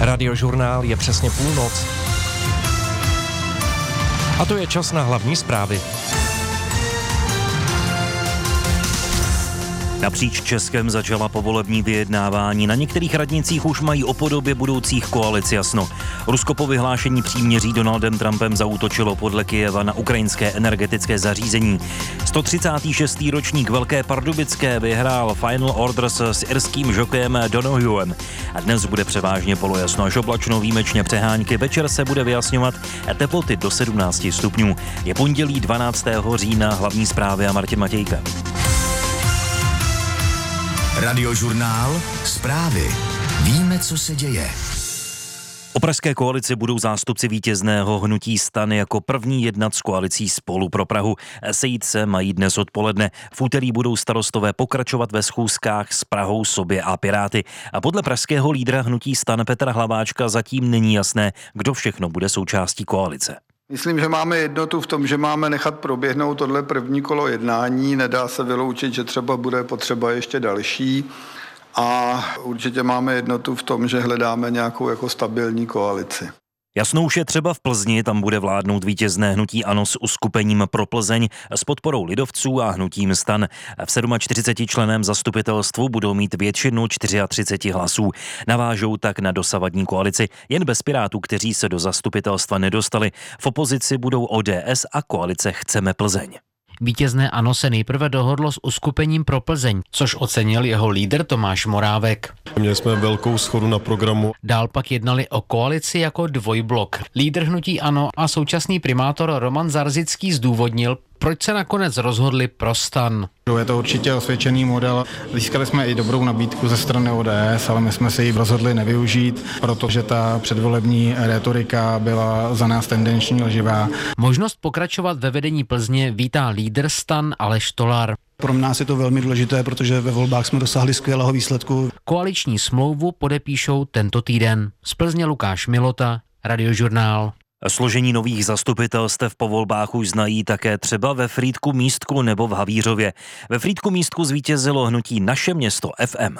Radiožurnál je přesně půlnoc. A to je čas na hlavní zprávy. Napříč Českem začala povolební vyjednávání. Na některých radnicích už mají o podobě budoucích koalic jasno. Rusko po vyhlášení příměří Donaldem Trumpem zaútočilo podle Kyjeva na ukrajinské energetické zařízení. 136. ročník Velké Pardubické vyhrál Final Orders s irským žokejem Donohuem. A dnes bude převážně polojasno až oblačno, výjimečně přehánky. Večer se bude vyjasňovat teploty do 17 stupňů. Je pondělí 12. října, hlavní zprávy a Martin Matějka. Radiožurnál, zprávy. Víme, co se děje. O pražské koalici budou zástupci vítězného hnutí STAN jako první jednat s koalicí Spolu pro Prahu. Sejít se mají dnes odpoledne. V úterý budou starostové pokračovat ve schůzkách s Prahou, Sobě a Piráty. A podle pražského lídra hnutí STAN Petra Hlaváčka zatím není jasné, kdo všechno bude součástí koalice. Myslím, že máme jednotu v tom, že máme nechat proběhnout tohle první kolo jednání. Nedá se vyloučit, že třeba bude potřeba ještě další. A určitě máme jednotu v tom, že hledáme nějakou jako stabilní koalici. Jasnou už je třeba v Plzni, tam bude vládnout vítězné hnutí ANO s uskupením pro Plzeň s podporou lidovců a hnutím STAN. V 47členném zastupitelstvu budou mít většinu 34 hlasů. Navážou tak na dosavadní koalici jen bez Pirátů, kteří se do zastupitelstva nedostali. V opozici budou ODS a koalice Chceme Plzeň. Vítězné ANO se nejprve dohodlo s uskupením pro Plzeň, což ocenil jeho lídr Tomáš Morávek. Měli jsme velkou shodu na programu. Dál pak jednali o koalici jako dvojblok. Lídr hnutí ANO a současný primátor Roman Zarzický zdůvodnil, proč se nakonec rozhodli pro STAN. Je to určitě osvědčený model. Získali jsme i dobrou nabídku ze strany ODS, ale my jsme si ji rozhodli nevyužít, protože ta předvolební retorika byla za nás tendenční lživá. Možnost pokračovat ve vedení Plzně vítá lídr STAN Aleš Tolar. Pro nás je to velmi důležité, protože ve volbách jsme dosáhli skvělého výsledku. Koaliční smlouvu podepíšou tento týden. Z Plzně Lukáš Milota, Radiožurnál. Složení nových zastupitelstev po volbách už znají také třeba ve Frýdku-Místku nebo v Havířově. Ve Frýdku-Místku zvítězilo hnutí Naše město FM.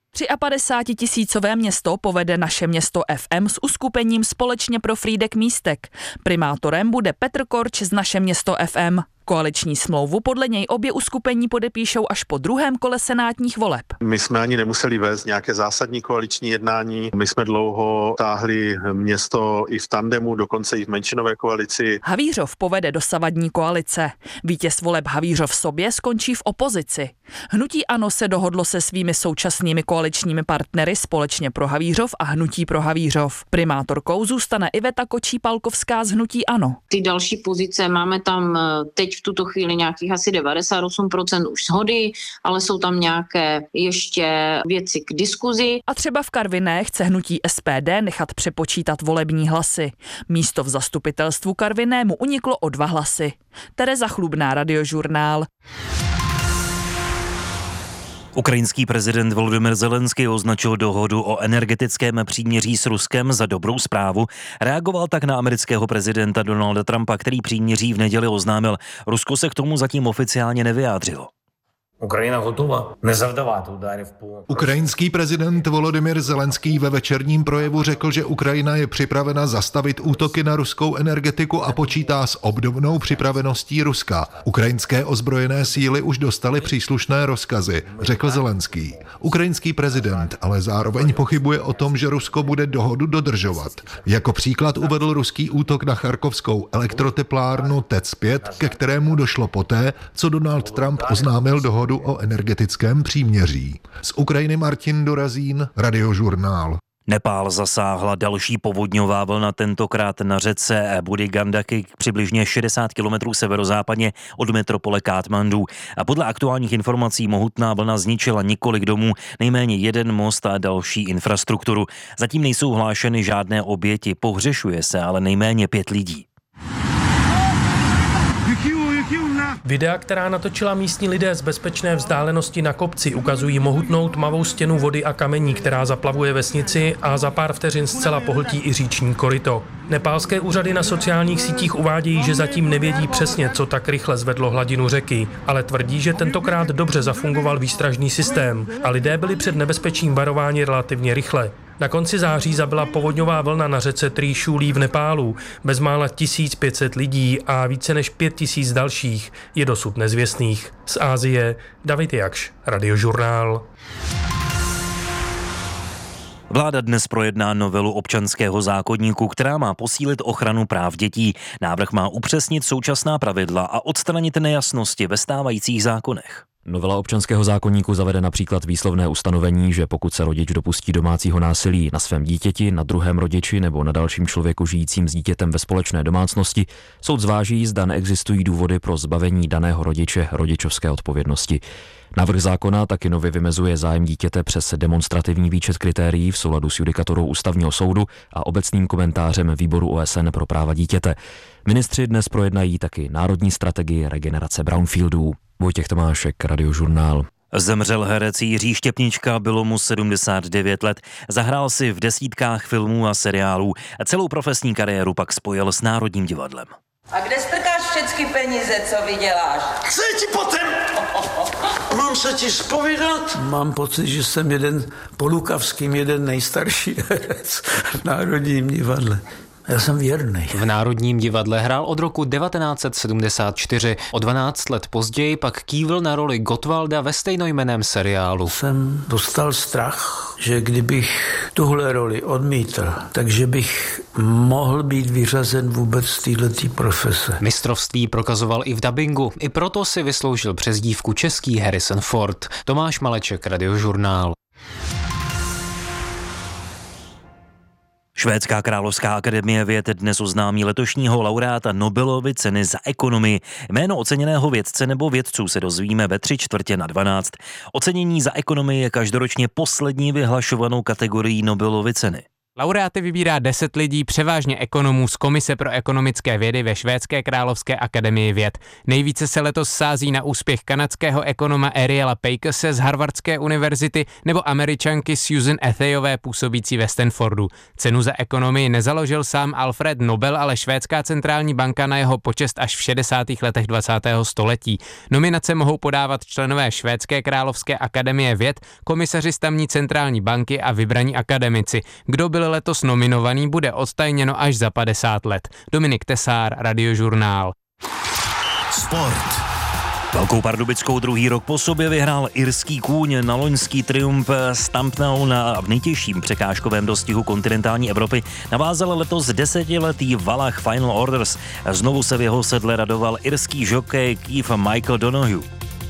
53 000 město povede Naše město FM s uskupením Společně pro Frýdek Místek. Primátorem bude Petr Korč z Naše město FM. Koaliční smlouvu podle něj obě uskupení podepíšou až po druhém kole senátních voleb. My jsme ani nemuseli vést nějaké zásadní koaliční jednání. My jsme dlouho táhli město i v tandemu, dokonce i v menšinové koalici. Havířov povede dosavadní koalice. Vítěz voleb Havířov Sobě skončí v opozici. Hnutí ANO se dohodlo se svými současnými koaličními partnery Společně pro Havířov a Hnutí pro Havířov. Primátorkou zůstane Iveta Kočí-Palkovská z Hnutí ANO. Ty další pozice máme tam teď v tuto chvíli nějakých asi 98% už shody, ale jsou tam nějaké ještě věci k diskuzi. A třeba v Karviné chce hnutí SPD nechat přepočítat volební hlasy. Místo v zastupitelstvu Karviné mu uniklo o 2 hlasy. Tereza Chlubná, Radiožurnál. Ukrajinský prezident Volodymyr Zelenský označil dohodu o energetickém příměří s Ruskem za dobrou zprávu. Reagoval tak na amerického prezidenta Donalda Trumpa, který příměří v neděli oznámil. Rusko se k tomu zatím oficiálně nevyjádřilo. Ukrajina готова не завдавати ударів по... Ukrajinský prezident Volodymyr Zelenský ve večerním projevu řekl, že Ukrajina je připravena zastavit útoky na ruskou energetiku a počítá s obdobnou připraveností Ruska. Ukrajinské ozbrojené síly už dostaly příslušné rozkazy, řekl Zelenský. Ukrajinský prezident ale zároveň pochybuje o tom, že Rusko bude dohodu dodržovat. Jako příklad uvedl ruský útok na charkovskou elektroteplárnu TEC-5, ke kterému došlo poté, co Donald Trump oznámil dohodu o energetickém příměří. Z Ukrajiny Martin Dorazín, Radiožurnál. Nepál zasáhla další povodňová vlna, tentokrát na řece Budi-Gandaki, přibližně 60 km severozápadně od metropole Katmandu. A podle aktuálních informací mohutná vlna zničila několik domů, nejméně 1 most a další infrastrukturu. Zatím nejsou hlášeny žádné oběti, pohřešuje se ale nejméně 5 lidí. Videa, která natočila místní lidé z bezpečné vzdálenosti na kopci, ukazují mohutnou tmavou stěnu vody a kamení, která zaplavuje vesnici a za pár vteřin zcela pohltí i říční koryto. Nepálské úřady na sociálních sítích uvádějí, že zatím nevědí přesně, co tak rychle zvedlo hladinu řeky, ale tvrdí, že tentokrát dobře zafungoval výstražný systém a lidé byli před nebezpečím varováni relativně rychle. Na konci září zabila povodňová vlna na řece Trishuli v Nepálu. Bezmála 1500 lidí a více než 5000 dalších je dosud nezvěstných. Z Asie David Jakš, Radiožurnál. Vláda dnes projedná novelu občanského zákoníku, která má posílit ochranu práv dětí. Návrh má upřesnit současná pravidla a odstranit nejasnosti ve stávajících zákonech. Novela občanského zákoníku zavede například výslovné ustanovení, že pokud se rodič dopustí domácího násilí na svém dítěti, na druhém rodiči nebo na dalším člověku žijícím s dítětem ve společné domácnosti, soud zváží, zda neexistují důvody pro zbavení daného rodiče rodičovské odpovědnosti. Návrh zákona taky nově vymezuje zájem dítěte přes demonstrativní výčet kritérií v souladu s judikaturou Ústavního soudu a obecným komentářem Výboru OSN pro práva dítěte. Ministři dnes projednají taky národní strategii regenerace brownfieldů. Vojtěch Tomášek, Radiožurnál. Zemřel herec Jiří Štěpnička, bylo mu 79 let. Zahrál si v desítkách filmů a seriálů. Celou profesní kariéru pak spojil s Národním divadlem. A kde strkáš všechny peníze, co vyděláš? Co je ti potom? Mám se ti zpovídat? Mám pocit, že jsem jeden nejstarší herec v Národním divadle. Já jsem věrný. V Národním divadle hrál od roku 1974. O 12 let později pak kývl na roli Gottwalda ve stejnojmenném seriálu. Jsem dostal strach, že kdybych tuhle roli odmítl, takže bych mohl být vyřazen vůbec z této profese. Mistrovství prokazoval i v dabingu. I proto si vysloužil přezdívku český Harrison Ford. Tomáš Maleček, Radiožurnál. Švédská královská akademie věd dnes oznámí letošního laureáta Nobelovy ceny za ekonomii. Jméno oceněného vědce nebo vědců se dozvíme ve 11:45. Ocenění za ekonomii je každoročně poslední vyhlašovanou kategorií Nobelovy ceny. Laureáty vybírá 10 lidí, převážně ekonomů z Komise pro ekonomické vědy ve Švédské královské akademii věd. Nejvíce se letos sází na úspěch kanadského ekonoma Ariela Pakese z Harvardské univerzity nebo Američanky Susan Atheyové působící ve Stanfordu. Cenu za ekonomii nezaložil sám Alfred Nobel, ale švédská centrální banka na jeho počest až v 60. letech 20. století. Nominace mohou podávat členové Švédské královské akademie věd, komisaři z tamní centrální banky a vybraní akademici. Kdo byl letos nominovaný, bude odtajněno až za 50 let. Dominik Tesár, Radiožurnál. Sport. Velkou Pardubickou druhý rok po sobě vyhrál irský kůň na loňský triumf Stamptown a v nejtěžším překážkovém dostihu kontinentální Evropy navázal letos 10letý Valach Final Orders. Znovu se v jeho sedle radoval irský žokej Keith Michael Donoghue.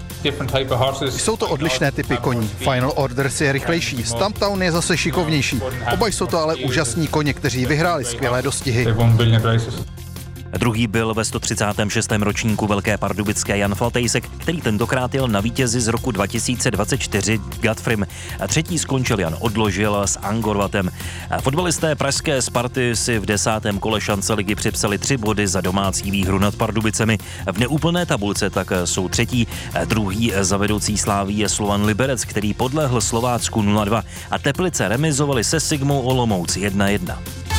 Jsou to odlišné typy koní. Final Orders je rychlejší, Stamptown je zase šikovnější. Oba jsou to ale úžasní koně, kteří vyhráli skvělé dostihy. Druhý byl ve 136. ročníku Velké Pardubické Jan Faltejsek, který tentokrát jel na vítězi z roku 2024 Godfrym. Třetí skončil Jan Odložil s Angorvatem. Fotbalisté pražské Sparty si v 10. kole šance ligy připsali 3 body za domácí výhru nad Pardubicemi. V neúplné tabulce tak jsou třetí. Druhý za vedoucí Sláví je Slovan Liberec, který podlehl Slovácku 0-2 a Teplice remizovali se Sigmou Olomouc 1-1.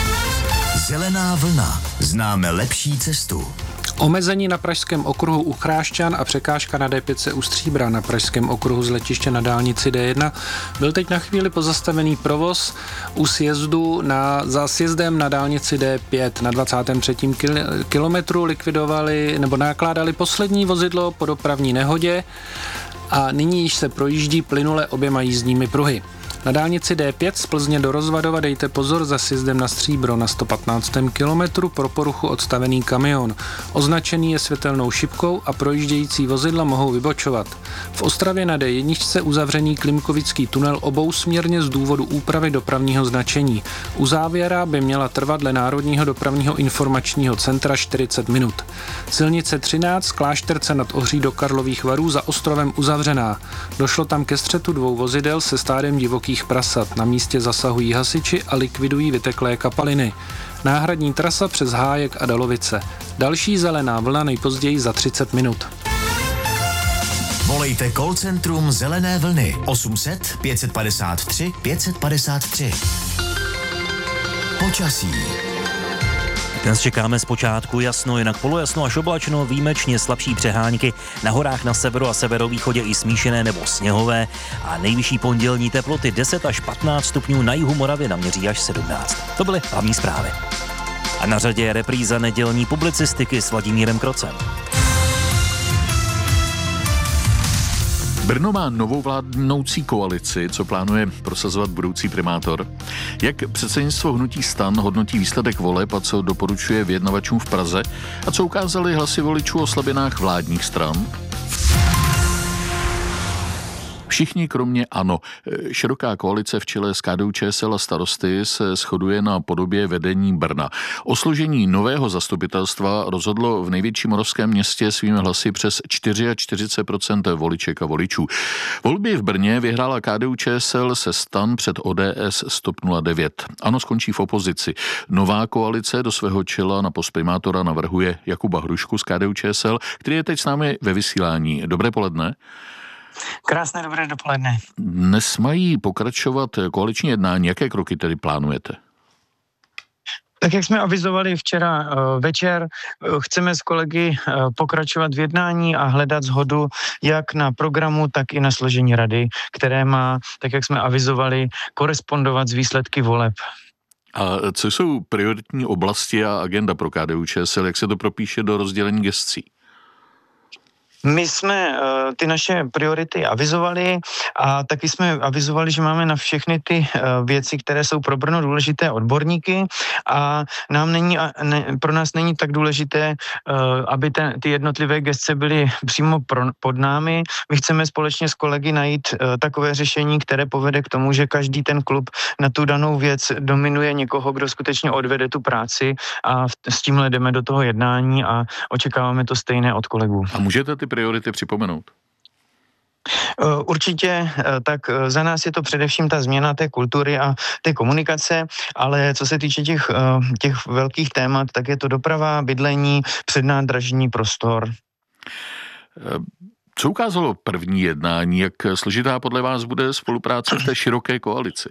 Zelená vlna. Známe lepší cestu. Omezení na pražském okruhu u Chrášťan a překážka na D5 u Stříbra na pražském okruhu z letiště na dálnici D1 byl teď na chvíli pozastavený provoz u sjezdu za sjezdem na dálnici D5 na 23. kilometru likvidovali nebo nakládali poslední vozidlo po dopravní nehodě a nyní již se projíždí plynule oběma jízdními pruhy. Na dálnici D5 z Plzně do Rozvadova dejte pozor za sjezdem na Stříbro na 115. kilometru pro poruchu odstavený kamion. Označený je světelnou šipkou a projíždějící vozidla mohou vybočovat. V Ostravě na D1 uzavřený Klimkovický tunel obousměrně z důvodu úpravy dopravního značení. U závěra by měla trvat dle Národního dopravního informačního centra 40 minut. Silnice 13 Klášterce nad Ohří do Karlových Varů za ostrovem uzavřená. Došlo tam ke střetu 2 vozidel se stádem divokých prasat. Na místě zasahují hasiči a likvidují vyteklé kapaliny. Náhradní trasa přes Hájek a Dalovice. Další zelená vlna nejpozději za 30 minut. Volejte call centrum Zelené vlny 800 553 553. Počasí. Dnes čekáme zpočátku jasno, jinak polojasno až oblačno, výjimečně slabší přehánky, na horách na severu a severovýchodě i smíšené nebo sněhové a nejvyšší pondělní teploty 10 až 15 stupňů, na jihu Moravy naměří až 17. To byly hlavní zprávy. A na řadě je repríza nedělní publicistiky s Vladimírem Krocem. Brno má novou vládnoucí koalici, co plánuje prosazovat budoucí primátor. Jak předsednictvo hnutí STAN hodnotí výsledek voleb a co doporučuje vyjednavačům v Praze a co ukázaly hlasy voličů o slabinách vládních stran? Všichni kromě ANO. Široká koalice v čele s KDU-ČSL a Starosty se shoduje na podobě vedení Brna. O složení nového zastupitelstva rozhodlo v největším moravském městě svými hlasy přes 44% voliček a voličů. Volby v Brně vyhrála KDU-ČSL se STAN před ODS STOP 09. ANO skončí v opozici. Nová koalice do svého čela na post primátora navrhuje Jakuba Hrušku z KDU-ČSL, který je teď s námi ve vysílání. Dobré poledne. Krásné dobré dopoledne. Dnes mají pokračovat koaliční jednání. Jaké kroky tedy plánujete? Tak jak jsme avizovali včera večer, chceme s kolegy pokračovat v jednání a hledat shodu jak na programu, tak i na složení rady, které má, tak jak jsme avizovali, korespondovat s výsledky voleb. A co jsou prioritní oblasti a agenda pro KDU-ČSL? Jak se to propíše do rozdělení gescí? My jsme ty naše priority avizovali a taky jsme avizovali, že máme na všechny ty věci, které jsou pro Brno důležité, odborníky a pro nás není tak důležité, aby ty jednotlivé gesce byly přímo pod námi. My chceme společně s kolegy najít takové řešení, které povede k tomu, že každý ten klub na tu danou věc dominuje někoho, kdo skutečně odvede tu práci a s tímhle jdeme do toho jednání a očekáváme to stejné od kolegů. A můžete ty priority připomenout? Určitě, tak za nás je to především ta změna té kultury a té komunikace, ale co se týče těch velkých témat, tak je to doprava, bydlení, přednádražní prostor. Co ukázalo první jednání? Jak složitá podle vás bude spolupráce v té široké koalici?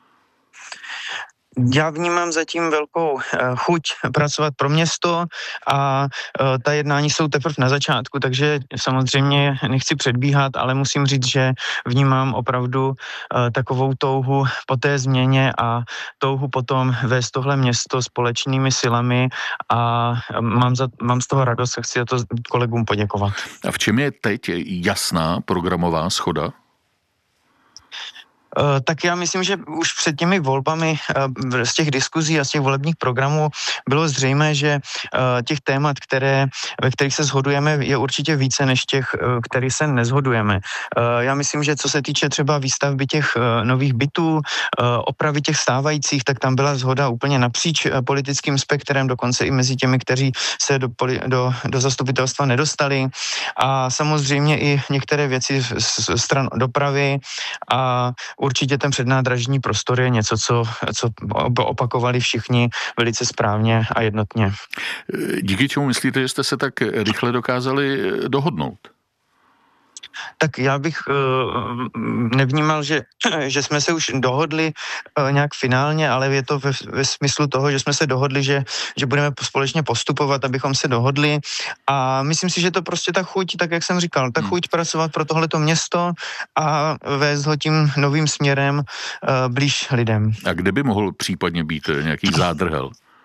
Já vnímám zatím velkou chuť pracovat pro město a ta jednání jsou teprve na začátku, takže samozřejmě nechci předbíhat, ale musím říct, že vnímám opravdu takovou touhu po té změně a touhu potom vést tohle město společnými silami a mám z toho radost a chci za to kolegům poděkovat. A v čem je teď jasná programová shoda? Tak já myslím, že už před těmi volbami z těch diskuzí a z těch volebních programů bylo zřejmé, že těch témat, ve kterých se shodujeme, je určitě více než těch, kterých se neshodujeme. Já myslím, že co se týče třeba výstavby těch nových bytů, opravy těch stávajících, tak tam byla shoda úplně napříč politickým spektrem, dokonce i mezi těmi, kteří se do zastupitelstva nedostali. A samozřejmě i některé věci z stran dopravy a určitě ten přednádražní prostor je něco, co opakovali všichni velice správně a jednotně. Díky čemu myslíte, že jste se tak rychle dokázali dohodnout? Tak já bych nevnímal, že jsme se už dohodli nějak finálně, ale je to ve smyslu toho, že jsme se dohodli, že budeme společně postupovat, abychom se dohodli a myslím si, že to prostě ta chuť, tak jak jsem říkal, ta chuť pracovat pro tohleto město a vést ho tím novým směrem blíž lidem. A kde by mohl případně být nějaký zádrhel?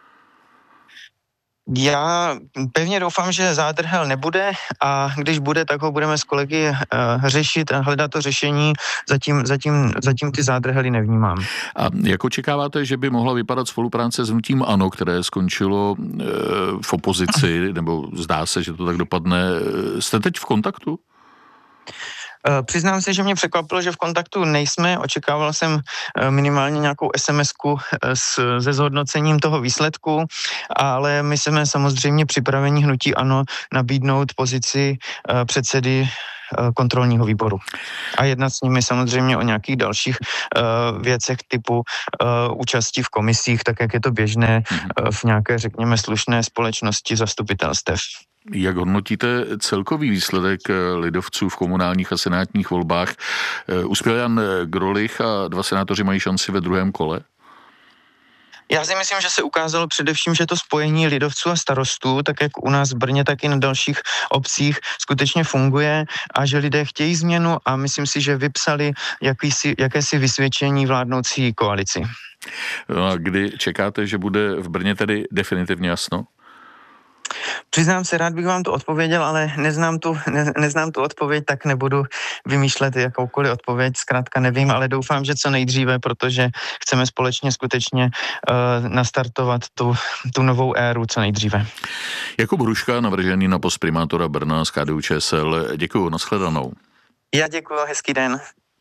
Já pevně doufám, že zádrhel nebude a když bude, tak ho budeme s kolegy řešit a hledat to řešení. Zatím ty zádrhely nevnímám. A jak očekáváte, že by mohla vypadat spolupráce s hnutím ANO, které skončilo v opozici, nebo zdá se, že to tak dopadne? Jste teď v kontaktu? Přiznám se, že mě překvapilo, že v kontaktu nejsme. Očekával jsem minimálně nějakou SMS-ku se zhodnocením toho výsledku, ale my jsme samozřejmě připraveni hnutí ANO nabídnout pozici předsedy kontrolního výboru. A jednat s nimi samozřejmě o nějakých dalších věcech typu účasti v komisích, tak jak je to běžné v nějaké, řekněme, slušné společnosti zastupitelstev. Jak hodnotíte celkový výsledek lidovců v komunálních a senátních volbách? Uspěl Jan Grolich a 2 senátoři mají šanci ve druhém kole? Já si myslím, že se ukázalo především, že to spojení lidovců a starostů, tak jak u nás v Brně, tak i na dalších obcích, skutečně funguje a že lidé chtějí změnu a myslím si, že vypsali jakési vysvědčení vládnoucí koalici. No a kdy čekáte, že bude v Brně tedy definitivně jasno? Přiznám se, rád bych vám to odpověděl, ale neznám tu odpověď, tak nebudu vymýšlet jakoukoliv odpověď, zkrátka nevím, ale doufám, že co nejdříve, protože chceme společně skutečně nastartovat tu novou éru co nejdříve. Jakub Hruška, navržený na post primátora Brna z KDU-ČSL. Děkuju, nashledanou. Já děkuju, hezký den.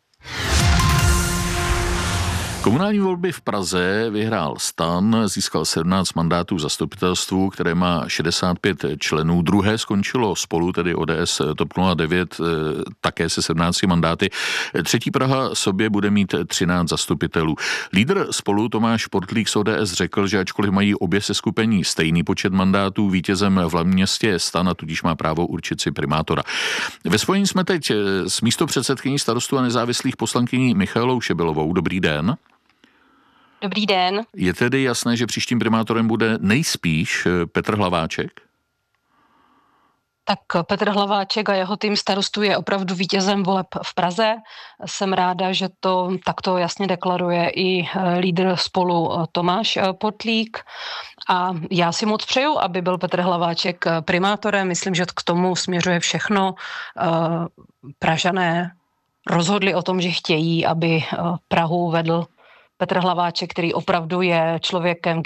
Komunální volby v Praze vyhrál STAN, získal 17 mandátů v zastupitelstvu, které má 65 členů. Druhé skončilo Spolu, tedy ODS TOP 09, také se 17 mandáty. Třetí Praha sobě bude mít 13 zastupitelů. Lídr Spolu Tomáš Portlík z ODS řekl, že ačkoliv mají obě seskupení stejný počet mandátů, vítězem v hlavním městě je STAN a tudíž má právo určit si primátora. Ve spojení jsme teď s místopředsedkyní Starostů a nezávislých poslankyní Michaelou Šebelovou. Dobrý den. Dobrý den. Je tedy jasné, že příštím primátorem bude nejspíš Petr Hlaváček? Tak Petr Hlaváček a jeho tým starostů je opravdu vítězem voleb v Praze. Jsem ráda, že to takto jasně deklaruje i lídr Spolu Tomáš Portlík. A já si moc přeju, aby byl Petr Hlaváček primátorem. Myslím, že k tomu směřuje všechno. Pražané rozhodli o tom, že chtějí, aby Prahu vedl Petr Hlaváček, který opravdu je člověkem,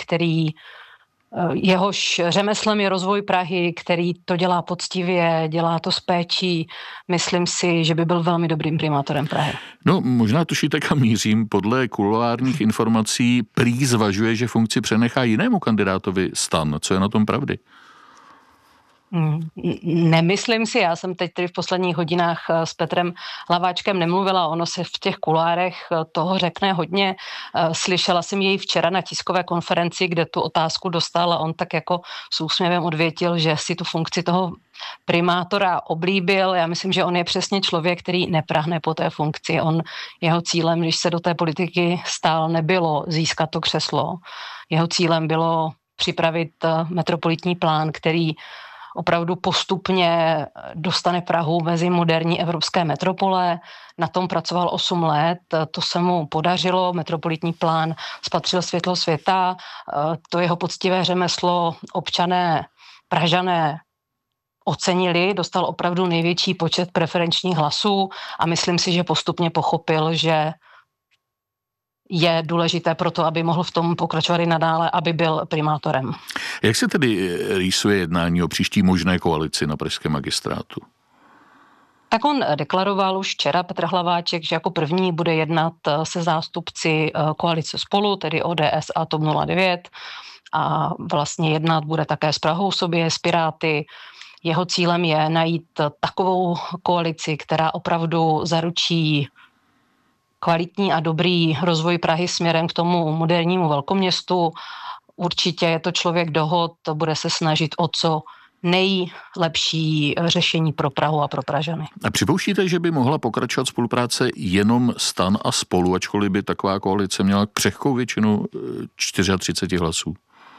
jehož řemeslem je rozvoj Prahy, který to dělá poctivě, dělá to s péčí. Myslím si, že by byl velmi dobrým primátorem Prahy. No, možná tušíte, kam mířím. Podle kuloárních informací prý zvažuje, že funkci přenechá jinému kandidátovi STAN. Co je na tom pravdy? Nemyslím si, já jsem teď v posledních hodinách s Petrem Hlaváčkem nemluvila, ono se v těch kulárech toho řekne hodně. Slyšela jsem jej včera na tiskové konferenci, kde tu otázku dostal a on tak jako s úsměvem odvětil, že si tu funkci toho primátora oblíbil. Já myslím, že on je přesně člověk, který neprahne po té funkci. Jeho cílem, když se do té politiky stál, nebylo získat to křeslo. Jeho cílem bylo připravit metropolitní plán, který opravdu postupně dostane Prahu mezi moderní evropské metropole. Na tom pracoval 8 let, to se mu podařilo, metropolitní plán spatřil světlo světa, to jeho poctivé řemeslo občané Pražané ocenili, dostal opravdu největší počet preferenčních hlasů a myslím si, že postupně pochopil, že je důležité pro to, aby mohl v tom pokračovat i nadále, aby byl primátorem. Jak se tedy rýsuje jednání o příští možné koalici na pražském magistrátu? Tak on deklaroval už včera Petr Hlaváček, že jako první bude jednat se zástupci koalice Spolu, tedy ODS a TOP 09 a vlastně jednat bude také s Prahou sobě, s Piráty. Jeho cílem je najít takovou koalici, která opravdu zaručí kvalitní a dobrý rozvoj Prahy směrem k tomu modernímu velkoměstu. Určitě je to člověk dohod, bude se snažit o co nejlepší řešení pro Prahu a pro Pražany. A připouštíte, že by mohla pokračovat spolupráce jenom STAN a Spolu, ačkoliv by taková koalice měla křehkou většinu 34 hlasů?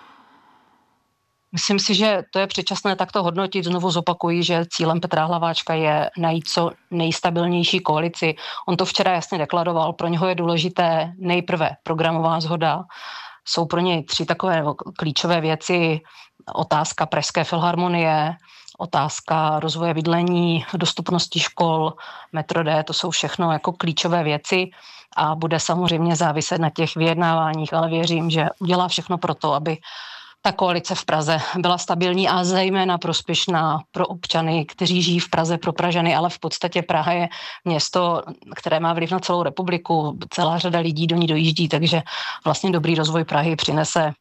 Myslím si, že to je předčasné takto hodnotit. Znovu zopakuji, že cílem Petra Hlaváčka je najít co nejstabilnější koalici. On to včera jasně deklaroval. Pro něho je důležité nejprve programová shoda. Jsou pro něj 3 takové klíčové věci. Otázka Pražské filharmonie, otázka rozvoje bydlení, dostupnosti škol, metro D, to jsou všechno jako klíčové věci a bude samozřejmě záviset na těch vyjednáváních, ale věřím, že udělá všechno pro to, aby ta koalice v Praze byla stabilní a zejména prospěšná pro občany, kteří žijí v Praze, pro Pražany, ale v podstatě Praha je město, které má vliv na celou republiku. Celá řada lidí do ní dojíždí, takže vlastně dobrý rozvoj Prahy přinese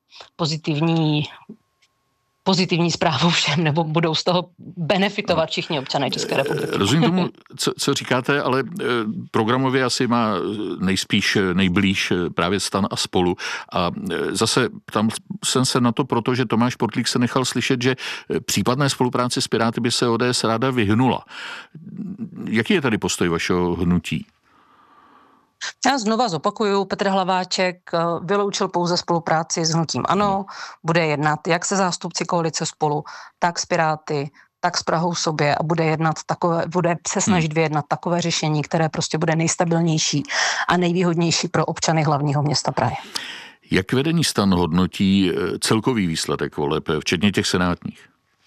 pozitivní zprávu všem, nebo budou z toho benefitovat všichni občané České republiky. Rozumím tomu, co říkáte, ale programově asi má nejblíž právě STAN a Spolu. A zase tam jsem se na to, protože Tomáš Portlík se nechal slyšet, že případné spolupráci s Piráty by se ODS ráda vyhnula. Jaký je tady postoj vašeho hnutí? Já znova zopakuju, Petr Hlaváček vyloučil pouze spolupráci s hnutím ANO, bude jednat jak se zástupci koalice Spolu, tak s Piráty, tak s Prahou sobě a bude se snažit vyjednat takové řešení, které prostě bude nejstabilnější a nejvýhodnější pro občany hlavního města Prahy. Jak vedení STAN hodnotí celkový výsledek voleb, včetně těch senátních?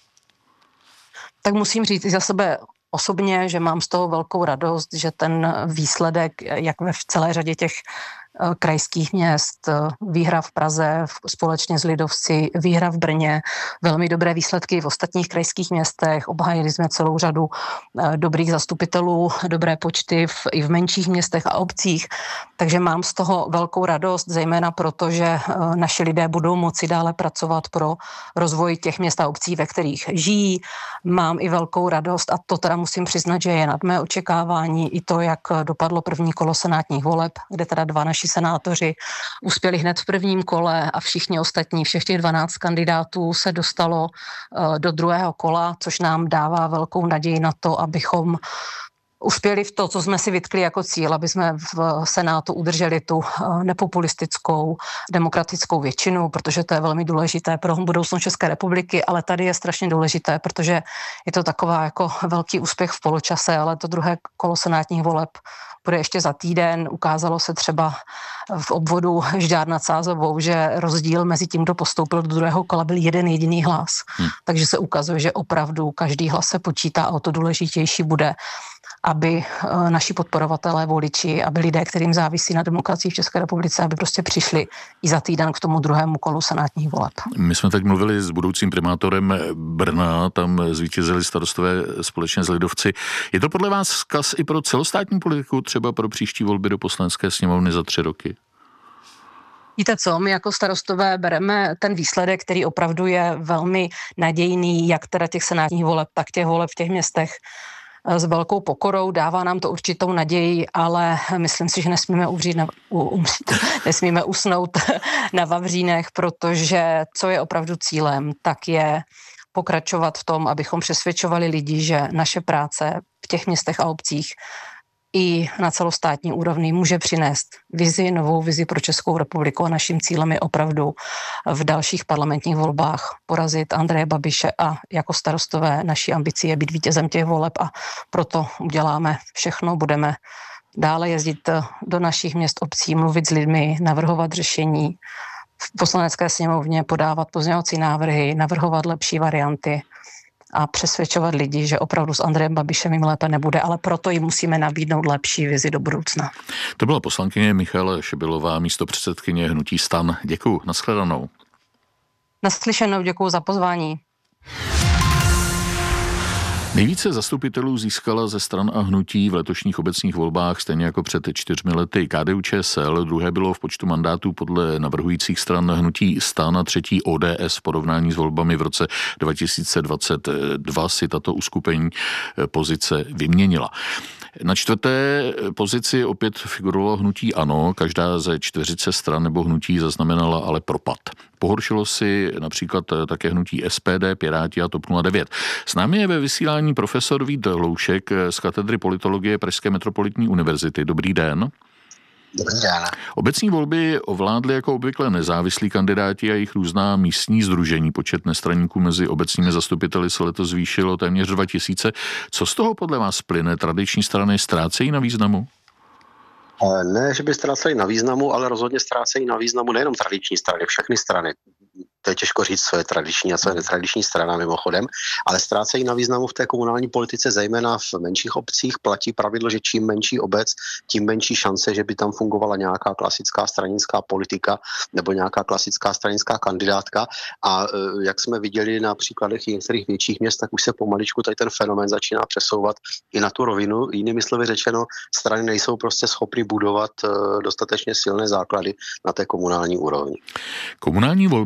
Tak musím říct i za sebe osobně, že mám z toho velkou radost, že ten výsledek, jak ve celé řadě těch krajských měst, výhra v Praze společně s lidovci, výhra v Brně, velmi dobré výsledky v ostatních krajských městech, obhájili jsme celou řadu dobrých zastupitelů, dobré počty i v menších městech a obcích, takže mám z toho velkou radost, zejména proto, že naši lidé budou moci dále pracovat pro rozvoj těch měst a obcí, ve kterých žijí. Mám i velkou radost a to teda musím přiznat, že je nad mé očekávání i to, jak dopadlo první kolo senátních voleb, kde teda dva naši senátoři uspěli hned v prvním kole a všichni ostatní, všech těch 12 kandidátů se dostalo do druhého kola, což nám dává velkou naději na to, abychom uspěli v to, co jsme si vytkli jako cíl, aby jsme v Senátu udrželi tu nepopulistickou demokratickou většinu, protože to je velmi důležité pro budoucnost České republiky, ale tady je strašně důležité, protože je to taková jako velký úspěch v poločase, ale to druhé kolo senátních voleb bude ještě za týden. Ukázalo se třeba v obvodu Žďár nad Sázovou, že rozdíl mezi tím, kdo postoupil do druhého kola, byl jeden jediný hlas. Takže se ukazuje, že opravdu každý hlas se počítá a o to důležitější bude, aby naši podporovatelé, voliči, aby lidé, kterým závisí na demokracii v České republice, aby prostě přišli i za týden k tomu druhému kolu senátních voleb. My jsme teď mluvili s budoucím primátorem Brna, tam zvítězili starostové společně s lidovci. Je to podle vás vzkaz i pro celostátní politiku, třeba pro příští volby do Poslanecké sněmovny za 3 roky? Víte co, my jako starostové bereme ten výsledek, který opravdu je velmi nadějný, jak teda těch senátních voleb, tak těch voleb v těch městech, s velkou pokorou, dává nám to určitou naději, ale myslím si, že nesmíme usnout na vavřínech, protože co je opravdu cílem, tak je pokračovat v tom, abychom přesvědčovali lidi, že naše práce v těch městech a obcích i na celostátní úrovni může přinést novou vizi pro Českou republiku a naším cílem je opravdu v dalších parlamentních volbách porazit Andreje Babiše a jako starostové naší ambicí je být vítězem těch voleb a proto uděláme všechno, budeme dále jezdit do našich měst, obcí, mluvit s lidmi, navrhovat řešení v Poslanecké sněmovně, podávat pozměňovací návrhy, navrhovat lepší varianty a přesvědčovat lidi, že opravdu s Andrejem Babišem jim lépe nebude, ale proto jim musíme nabídnout lepší vizi do budoucna. To byla poslankyně Michaela Šebelová, místopředsedkyně hnutí STAN. Děkuju, nashledanou. Naslyšenou, děkuju za pozvání. Nejvíce zastupitelů získala ze stran a hnutí v letošních obecních volbách, stejně jako před 4 lety KDU-ČSL, druhé bylo v počtu mandátů podle navrhujících stran hnutí STAN a třetí ODS v porovnání s volbami v roce 2022 si tato uskupení pozice vyměnila. Na 4. pozici opět figurovalo hnutí ANO, každá ze 40 stran nebo hnutí zaznamenala ale propad. Pohoršilo si například také hnutí SPD, Piráti a TOP 09. S námi je ve vysílání profesor Vít Hloušek z katedry politologie Pražské metropolitní univerzity. Dobrý den. Dobrý den. Obecní volby ovládly jako obvykle nezávislí kandidáti a jejich různá místní sdružení. Počet nestraníků mezi obecními zastupiteli se letos zvýšilo téměř 2000. Co z toho podle vás plyne? Tradiční strany ztrácejí na významu? Ne, že by ztráceli na významu, ale rozhodně ztrácejí na významu nejenom tradiční strany, všechny strany. To je těžko říct, co je tradiční a co je netradiční strana mimochodem, ale ztrácejí na významu v té komunální politice, zejména v menších obcích. Platí pravidlo, že čím menší obec, tím menší šance, že by tam fungovala nějaká klasická stranická politika nebo nějaká klasická stranická kandidátka. A jak jsme viděli na příkladech některých větších měst, tak už se pomaličku tady ten fenomén začíná přesouvat i na tu rovinu. Jinými slovy řečeno, strany nejsou prostě schopny budovat dostatečně silné základy na té komunální úrovni. Komunální volby podle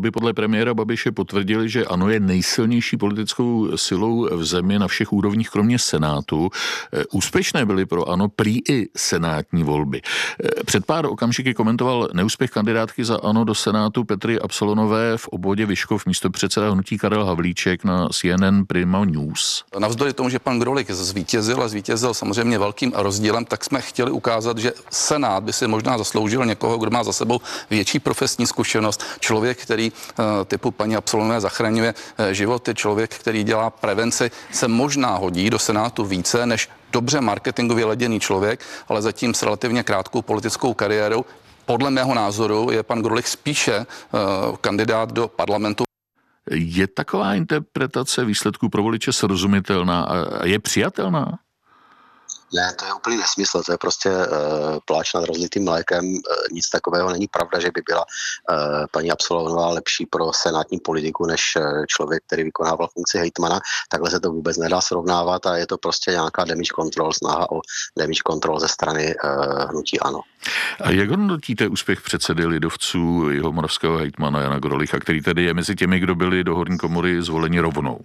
premiéra Babiše potvrdili, že ANO je nejsilnější politickou silou v zemi na všech úrovních, kromě Senátu. Úspěšné byly pro ANO prý i senátní volby. Před pár okamžiky komentoval neúspěch kandidátky za ANO do Senátu Petry Absolonové v obvodě Vyškov místopředseda hnutí Karel Havlíček na CNN Prima News. Navzdory tomu, že pan Grolich zvítězil a zvítězil samozřejmě velkým rozdílem, tak jsme chtěli ukázat, že Senát by si možná zasloužil někoho, kdo má za sebou větší profesní zkušenost, člověk, který typu paní Absolonové zachraňuje životy, člověk, který dělá prevenci, se možná hodí do Senátu více než dobře marketingově laděný člověk, ale zatím s relativně krátkou politickou kariérou. Podle mého názoru je pan Grolich spíše kandidát do parlamentu. Je taková interpretace výsledků pro voliče srozumitelná a je přijatelná? Ne, to je úplný nesmysl, to je prostě pláč nad rozlitým mlékem, nic takového není pravda, že by byla paní Absolonová lepší pro senátní politiku než člověk, který vykonával funkci hejtmana, takhle se to vůbec nedá srovnávat a je to prostě nějaká damage control, snaha o damage control ze strany hnutí ANO. A jak hodnotíte úspěch předsedy lidovců jihomoravského hejtmana Jana Grolicha, který tedy je mezi těmi, kdo byli do horní komory zvoleni rovnou?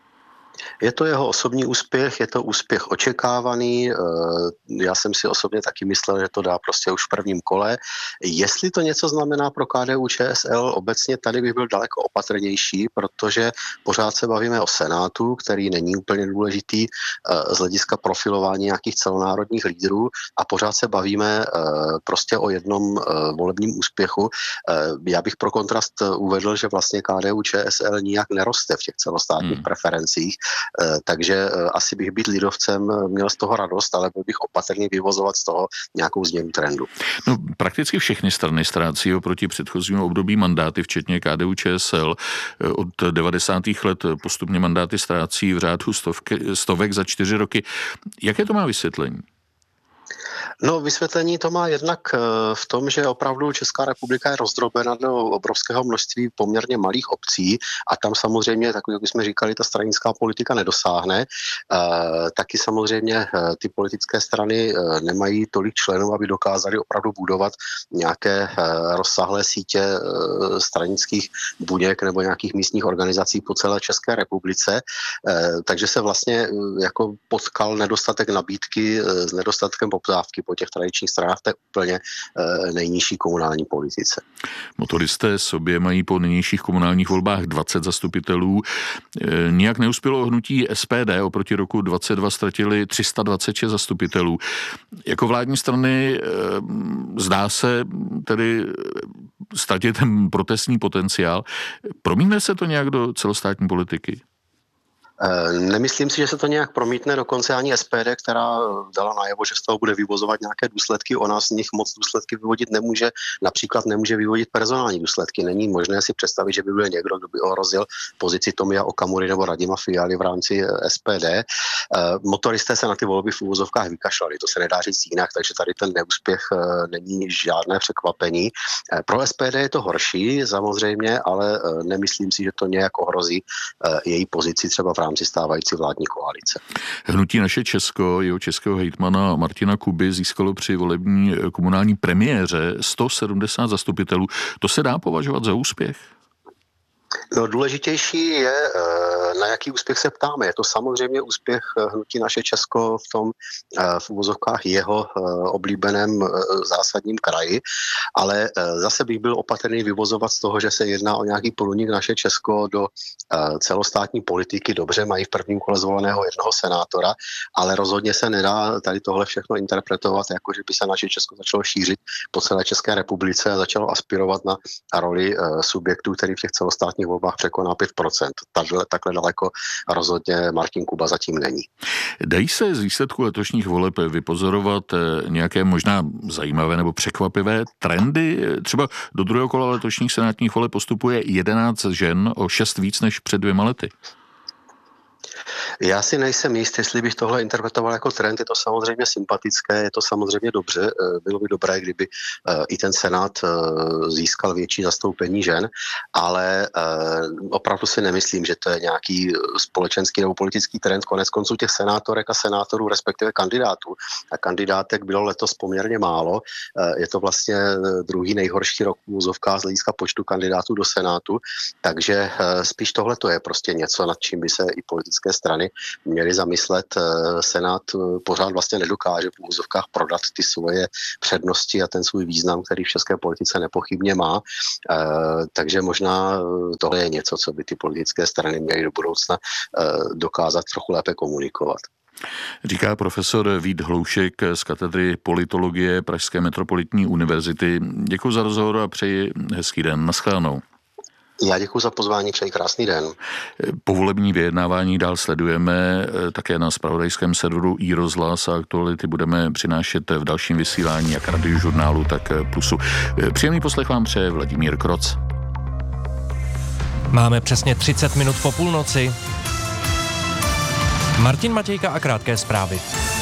Je to jeho osobní úspěch, je to úspěch očekávaný, já jsem si osobně taky myslel, že to dá prostě už v prvním kole. Jestli to něco znamená pro KDU ČSL, obecně tady bych byl daleko opatrnější, protože pořád se bavíme o Senátu, který není úplně důležitý z hlediska profilování nějakých celonárodních lídrů a pořád se bavíme prostě o jednom volebním úspěchu. Já bych pro kontrast uvedl, že vlastně KDU ČSL nijak neroste v těch celostátních preferencích, takže asi bych být lidovcem měl z toho radost, ale byl bych opatrně vyvozovat z toho nějakou změnu trendu. No, prakticky všechny strany ztrácí oproti předchozímu období mandáty, včetně KDU ČSL. Od 90. let postupně mandáty ztrácí v řádu stovek za 4 roky. Jaké to má vysvětlení? No, vysvětlení to má jednak v tom, že opravdu Česká republika je rozdrobena do obrovského množství poměrně malých obcí a tam samozřejmě, tak jak jsme říkali, ta stranická politika nedosáhne. Taky samozřejmě ty politické strany nemají tolik členů, aby dokázali opravdu budovat nějaké rozsáhlé sítě stranických buněk nebo nějakých místních organizací po celé České republice. Takže se vlastně jako potkal nedostatek nabídky s nedostatkem poptávky po těch tradičních stranách, to je úplně nejnižší komunální politice. Motoristé sobě mají po nynějších komunálních volbách 20 zastupitelů. Nijak neuspělo hnutí SPD, oproti roku 22 ztratili 326 zastupitelů. Jako vládní strany zdá se tedy ztratit ten protestní potenciál. Promítne se to nějak do celostátní politiky? Nemyslím si, že se to nějak promítne, dokonce ani SPD, která dala najevo, že z toho bude vyvozovat nějaké důsledky, ona z nich moc důsledky vyvodit nemůže, například nemůže vyvodit personální důsledky. Není možné si představit, že by byl někdo, kdo by ohrozil pozici Tomia Okamury nebo Radima Fialy v rámci SPD. Motoristé se na ty volby v úvozovkách vykašlali, to se nedá říct jinak, takže tady ten neúspěch není žádné překvapení. Pro SPD je to horší samozřejmě, ale nemyslím si, že to nějak ohrozí její pozici třeba v rámci stávající vládní koalice. Hnutí Naše Česko, jeho českého hejtmana Martina Kuby získalo při volební komunální premiéře 170 zastupitelů. To se dá považovat za úspěch? No, důležitější je, na jaký úspěch se ptáme. Je to samozřejmě úspěch hnutí Naše Česko v tom v uvozovkách jeho oblíbeném zásadním kraji, ale zase bych byl opatrný vyvozovat z toho, že se jedná o nějaký průnik Naše Česko do celostátní politiky. Dobře, mají v prvním kole zvoleného jednoho senátora, ale rozhodně se nedá tady tohle všechno interpretovat, jako že by se Naše Česko začalo šířit po celé České republice a začalo aspirovat na roli subjektů, který v těch celostátních volbách překoná 5%. Takhle daleko rozhodně Martin Kuba zatím není. Dají se z výsledku letošních voleb vypozorovat nějaké možná zajímavé nebo překvapivé trendy? Třeba do druhého kola letošních senátních voleb postupuje 11 žen, o 6 víc než před 2 lety. Já si nejsem jist, jestli bych tohle interpretoval jako trend. Je to samozřejmě sympatické, je to samozřejmě dobře. Bylo by dobré, kdyby i ten Senát získal větší zastoupení žen, ale opravdu si nemyslím, že to je nějaký společenský nebo politický trend. Konec konců těch senátorek a senátorů, respektive kandidátů a kandidátek bylo letos poměrně málo. Je to vlastně druhý nejhorší rok v úzovkách z hlediska počtu kandidátů do Senátu, takže spíš tohle to je prostě něco, nad čím by se i politické strany měly zamyslet. Senát pořád vlastně nedokáže v úzovkách prodat ty svoje přednosti a ten svůj význam, který v české politice nepochybně má. Takže možná tohle je něco, co by ty politické strany měly do budoucna dokázat trochu lépe komunikovat. Říká profesor Vít Hloušek z katedry politologie Pražské metropolitní univerzity. Děkuji za rozhovor a přeji hezký den. Naschledanou. Já děkuji za pozvání, přeji krásný den. Povolební vyjednávání dál sledujeme také na zpravodajském serveru iRozhlas a aktuality budeme přinášet v dalším vysílání jak Radiožurnálu, tak Plusu. Příjemný poslech vám přeje Vladimír Kroc. Máme přesně 30 minut po půlnoci. Martin Matějka a krátké zprávy.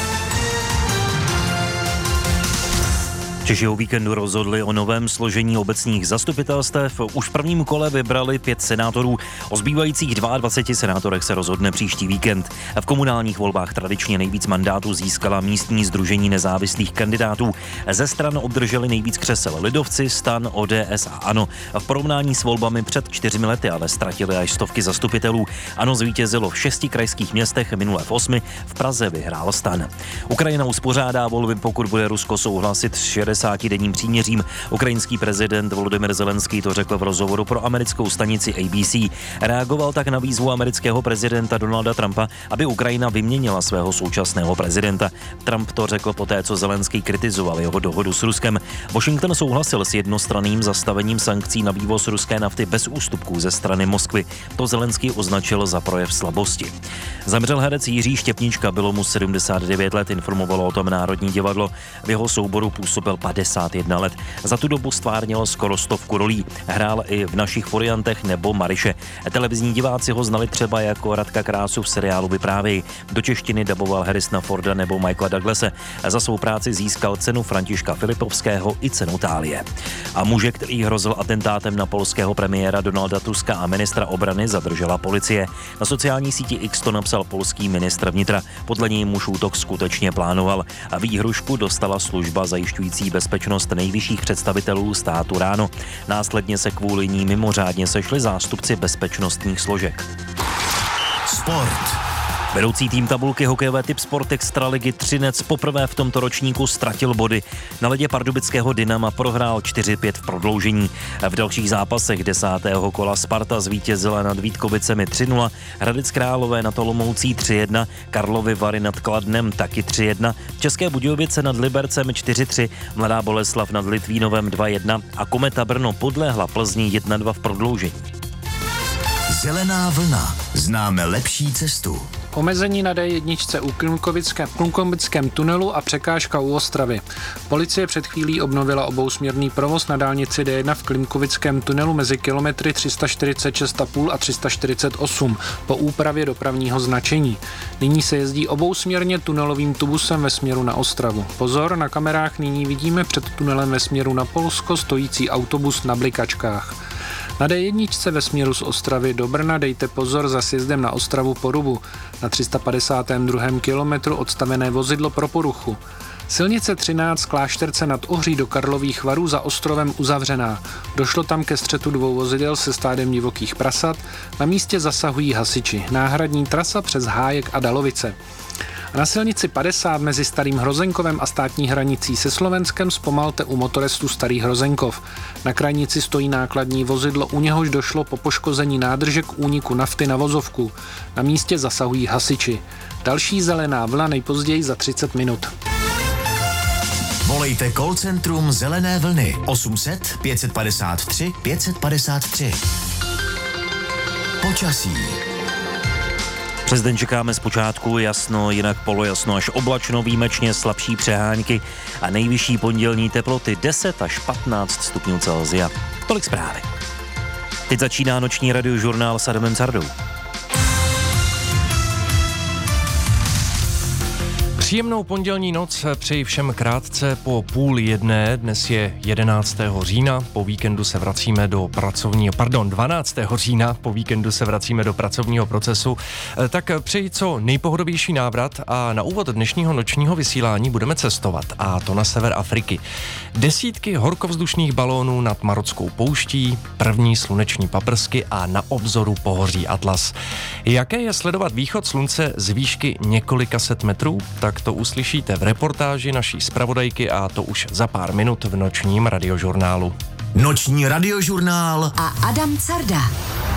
Češi o víkendu rozhodli o novém složení obecních zastupitelstev. Už v prvním kole vybrali 5 senátorů. O zbývajících 22 senátorech se rozhodne příští víkend. V komunálních volbách tradičně nejvíc mandátů získala místní sdružení nezávislých kandidátů. Ze stran obdrželi nejvíc křesel lidovci, STAN, ODS a ANO. V porovnání s volbami před 4 lety ale ztratili až stovky zastupitelů. ANO zvítězilo v 6 krajských městech, minule v 8. V Praze vyhrál STAN. Ukrajina uspořádá volby, pokud bude Rusko souhlasit s 60-denním příměřím. Ukrajinský prezident Volodymyr Zelenský to řekl v rozhovoru pro americkou stanici ABC. Reagoval tak na výzvu amerického prezidenta Donalda Trumpa, aby Ukrajina vyměnila svého současného prezidenta. Trump to řekl poté, co Zelenský kritizoval jeho dohodu s Ruskem. Washington souhlasil s jednostranným zastavením sankcí na vývoz ruské nafty bez ústupků ze strany Moskvy. To Zelenský označil za projev slabosti. Zemřel herec Jiří Štěpnička, bylo mu 79 let, informovalo o tom Národní divadlo. V jeho souboru působil 51 let. Za tu dobu stvárnil skoro 100 rolí. Hrál i v Našich foliantech nebo Maryše. Televizní diváci ho znali třeba jako Radka Krásu v seriálu Vyprávěj. Do češtiny daboval Harrisona Forda nebo Michaela Douglase. Za svou práci získal cenu Františka Filipovského i cenu Thálie. A muže, který hrozil atentátem na polského premiéra Donalda Tuska a ministra obrany, zadržela policie. Na sociální síti X to napsal polský ministr vnitra. Podle něj muž útok skutečně plánoval. A výhrušku dostala služba zajišťující bezpečnost nejvyšších představitelů státu ráno. Následně se kvůli ní mimořádně sešli zástupci bezpečnostních složek. Sport. Vedoucí tým tabulky hokejové typ Sport Extraligy Třinec poprvé v tomto ročníku ztratil body. Na ledě pardubického Dynama prohrál 4-5 v prodloužení. V dalších zápasech 10. kola Sparta zvítězila nad Vítkovicemi 3-0, Hradec Králové nad Olomoucí 3-1, Karlovy Vary nad Kladnem taky 3-1, České Budějovice nad Libercem 4-3, Mladá Boleslav nad Litvínovem 2-1 a Kometa Brno podlehla Plzni 1-2 v prodloužení. Zelená vlna. Známe lepší cestu. Omezení na D1 u Klimkovickém tunelu a překážka u Ostravy. Policie před chvílí obnovila obousměrný provoz na dálnici D1 v Klimkovickém tunelu mezi kilometry 346,5 a 348 po úpravě dopravního značení. Nyní se jezdí obousměrně tunelovým tubusem ve směru na Ostravu. Pozor, na kamerách nyní vidíme před tunelem ve směru na Polsko stojící autobus na blikačkách. Na D1 ve směru z Ostravy do Brna dejte pozor za sjezdem na Ostravu Porubu. Na 352. kilometru odstavené vozidlo pro poruchu. Silnice 13 Klášterce nad Ohří do Karlových Varů za ostrovem uzavřená. Došlo tam ke střetu 2 vozidel se stádem divokých prasat. Na místě zasahují hasiči. Náhradní trasa přes Hájek a Dalovice. Na silnici 50 mezi Starým Hrozenkovem a státní hranicí se Slovenskem zpomalte u motorestu Starý Hrozenkov. Na krajnici stojí nákladní vozidlo, u něhož došlo po poškození nádrže k úniku nafty na vozovku. Na místě zasahují hasiči. Další zelená vlna nejpozději za 30 minut. Volejte call centrum Zelené vlny 800 553 553. Počasí. Přes den čekáme zpočátku jasno, jinak polojasno až oblačno, výjimečně slabší přehánky a nejvyšší pondělní teploty 10 až 15 stupňů Celsia. Tolik zprávy. Teď začíná noční radiožurnál s Adamem Cardou. Příjemnou pondělní noc přeji všem krátce po 12:30. Dnes je 11. října, po víkendu se vracíme do 12. října, po víkendu se vracíme do pracovního procesu. Tak přeji co nejpohodovější návrat a na úvod dnešního nočního vysílání budeme cestovat, a to na sever Afriky. Desítky horkovzdušných balónů nad marockou pouští, první sluneční paprsky a na obzoru pohoří Atlas. Jaké je sledovat východ slunce z výšky několika set metrů? Tak to uslyšíte v reportáži naší zpravodajky, a to už za pár minut v nočním radiožurnálu. Noční radiožurnál a Adam Carda.